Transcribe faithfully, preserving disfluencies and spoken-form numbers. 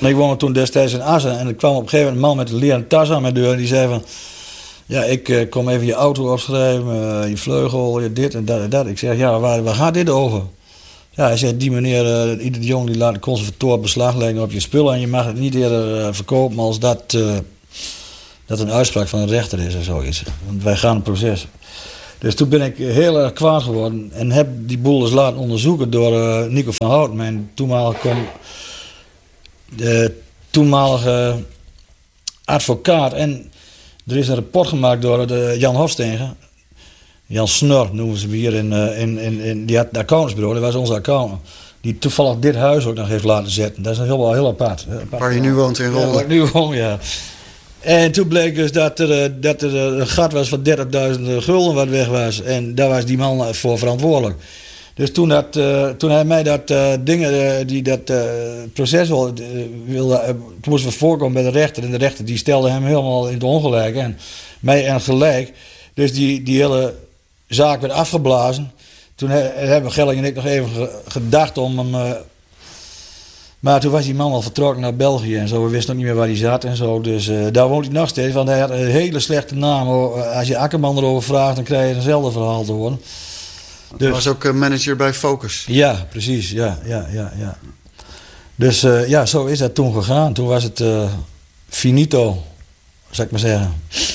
Ik woonde toen destijds in Assen en er kwam op een gegeven moment een man met een leren tas aan mijn deur en die zei van... Ja, ik uh, kom even je auto opschrijven, uh, je vleugel, je dit en dat en dat. Ik zeg, ja, waar, waar gaat dit over? Ja, hij zei, die meneer, uh, ieder jongen die laat het conservatoire beslag leggen op je spullen en je mag het niet eerder uh, verkopen als dat, uh, dat een uitspraak van een rechter is of zoiets. Want wij gaan een proces. Dus toen ben ik heel erg kwaad geworden en heb die boel eens laten onderzoeken door uh, Nico van Hout, mijn toenmalige, com- de toenmalige advocaat. En er is een rapport gemaakt door de Jan Hofstegen. Jan Snor noemen ze hem hier in, in, in, in die had het accountantsbureau, dat was onze accountant. Die toevallig dit huis ook nog heeft laten zetten. Dat is heel, heel apart. apart. Waar je nu woont in Rolde. Ja, waar ik nu woon, ja. En toen bleek dus dat er, dat er een gat was van dertigduizend gulden wat weg was. En daar was die man voor verantwoordelijk. Dus toen, dat, uh, toen hij mij dat uh, dingen, uh, die dat uh, proces wilde, uh, wilde uh, toen moesten we voorkomen bij de rechter. En de rechter die stelde hem helemaal in het ongelijk. En mij en gelijk. Dus die, die hele zaak werd afgeblazen. Toen he, hebben Gelling en ik nog even ge, gedacht om hem... Uh, maar toen was die man al vertrokken naar België en zo. We wisten nog niet meer waar hij zat en zo. Dus uh, daar woont hij nog steeds. Want hij had een hele slechte naam. Als je Akkerman erover vraagt, dan krijg je eenzelfde verhaal te horen. Dus, hij was ook uh, manager bij Focus. Ja, precies. Ja, ja, ja, ja. Dus uh, ja, zo is dat toen gegaan. Toen was het uh, finito, zou ik maar zeggen.